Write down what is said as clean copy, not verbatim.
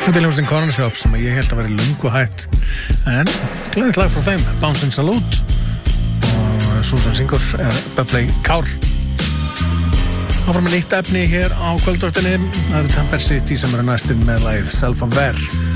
Þetta er hljómsveitin Corner Shop sem ég held að vera löngu hætt, en gleðilegt lag frá þeim, Bouncing Salute, og svo sem syngur er Bublé Kár. Áfram með nýtt efni hér á kvöldvaktinni, það er Tamper City sem eru næstir með lagið Self-Aware.